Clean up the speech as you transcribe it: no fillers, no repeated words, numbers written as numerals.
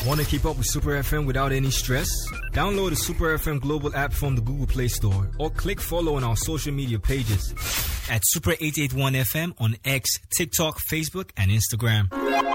Want to keep up with Super FM without any stress? Download the Super FM Global app from the Google Play Store or click follow on our social media pages at Super 881 FM on X, TikTok, Facebook, and Instagram.